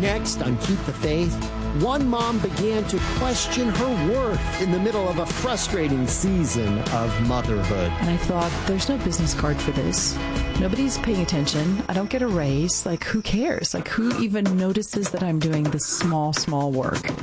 Next, on Keep the Faith, one mom began to question her worth in the middle of a frustrating season of motherhood. And I thought, there's no business card for this. Nobody's paying attention. I don't get a raise. Like, who cares? Like, who even notices that I'm doing this small work?